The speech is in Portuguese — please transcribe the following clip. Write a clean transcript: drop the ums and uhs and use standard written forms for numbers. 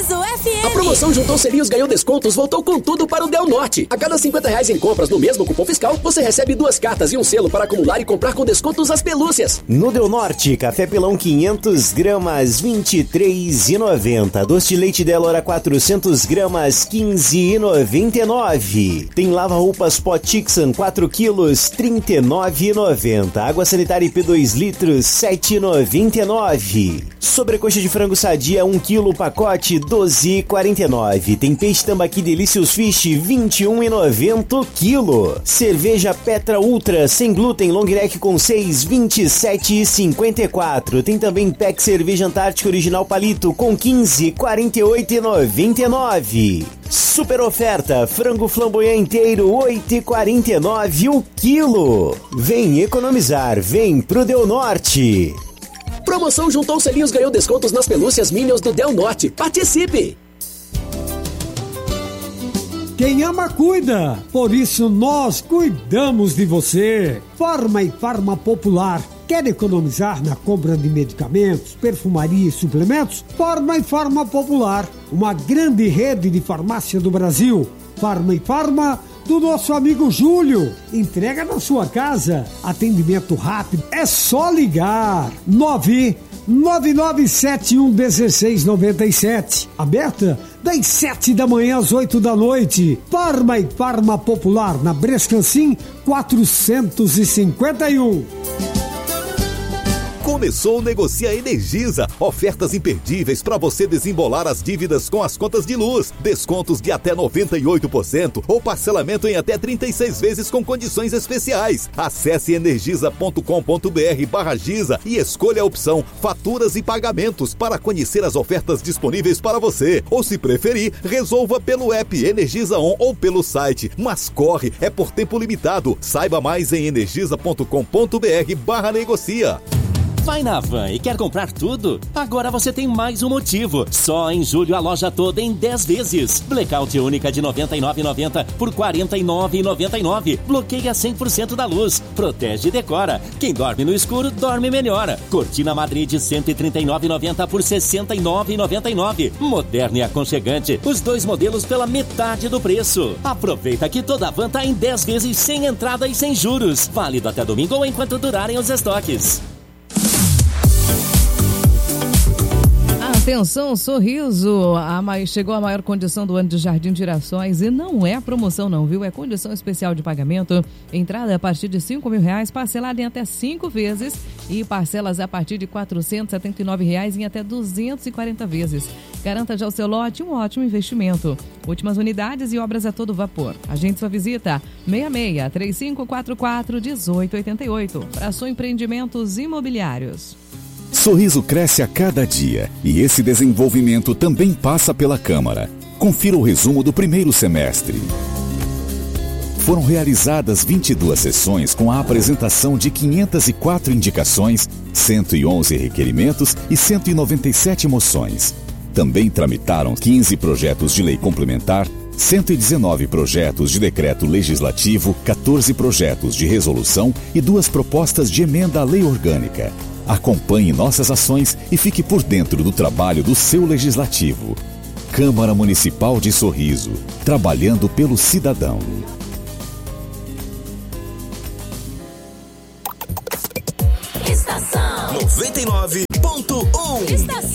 Sorriso FM. A promoção Juntou Selinhos Ganhou Descontos voltou com tudo para o Del Norte. A cada R$50 em compras no mesmo cupom fiscal, você recebe 2 cartas e um selo para acumular e comprar com descontos as pelúcias. No Del Norte, café pelão 500 gramas, R$23,90. Doce de leite Delora 400 gramas, R$15,99. Tem lava-roupas Potixan 4 quilos, R$39,90. Água sanitária IP 2 litros, R$7,99. Sobrecoxa de frango sadia 1 quilo, pacote R$12,49. Tem peixe tambaqui Delicious Fish, R$21,90 o quilo. Cerveja Petra Ultra sem glúten long neck com 6, R$27,54. Tem também pack cerveja Antártica original palito com 15, R$48,99. Super oferta, frango flamboyant inteiro, R$8,49 o quilo. Vem economizar, vem pro Del Norte. Promoção Juntou Selinhos Ganhou Descontos nas pelúcias Minions do Del Norte. Participe! Quem ama, cuida. Por isso, nós cuidamos de você. Farma e Farma Popular. Quer economizar na compra de medicamentos, perfumaria e suplementos? Farma e Farma Popular. Uma grande rede de farmácia do Brasil. Farma e Farma do nosso amigo Júlio. Entrega na sua casa. Atendimento rápido. É só ligar. 999711697. Aberta das 7 da manhã às 8 da noite. Farma e Farma Popular na Brescancim 451. Começou o Negocia Energisa. Ofertas imperdíveis para você desembolar as dívidas com as contas de luz. Descontos de até 98% ou parcelamento em até 36 vezes com condições especiais. Acesse energisa.com.br/giza e escolha a opção Faturas e Pagamentos para conhecer as ofertas disponíveis para você. Ou, se preferir, resolva pelo app Energisa On ou pelo site. Mas corre, é por tempo limitado. Saiba mais em energisa.com.br/negocia. Vai na Van e quer comprar tudo? Agora você tem mais um motivo. Só em julho a loja toda em 10 vezes. Blackout única de R$ 99,90 por R$ 49,99. Bloqueia 100% da luz. Protege e decora. Quem dorme no escuro, dorme melhor. Cortina Madrid de R$ 139,90 por R$ 69,99. Moderno e aconchegante. Os 2 modelos pela metade do preço. Aproveita que toda a Van tá em 10 vezes sem entrada e sem juros. Válido até domingo ou enquanto durarem os estoques. Atenção, Sorriso, chegou a maior condição do ano de Jardim de Girassóis e não é promoção não, viu? É condição especial de pagamento, entrada a partir de R$5.000, parcelada em até 5 vezes e parcelas a partir de R$ 479 em até 240 vezes. Garanta já o seu lote, um ótimo investimento. Últimas unidades e obras a todo vapor. Agende sua visita 66-3544-1888. Braço Empreendimentos Imobiliários. Sorriso cresce a cada dia e esse desenvolvimento também passa pela Câmara. Confira o resumo do primeiro semestre. Foram realizadas 22 sessões com a apresentação de 504 indicações, 111 requerimentos e 197 moções. Também tramitaram 15 projetos de lei complementar, 119 projetos de decreto legislativo, 14 projetos de resolução e 2 propostas de emenda à lei orgânica. Acompanhe nossas ações e fique por dentro do trabalho do seu legislativo. Câmara Municipal de Sorriso, trabalhando pelo cidadão. Estação 99.1. Estação